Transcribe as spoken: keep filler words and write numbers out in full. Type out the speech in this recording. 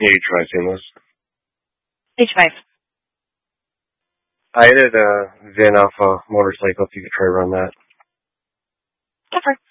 Yeah, you try seamless. H five. I did a Vin Alpha motorcycle, if you could try run that. Different.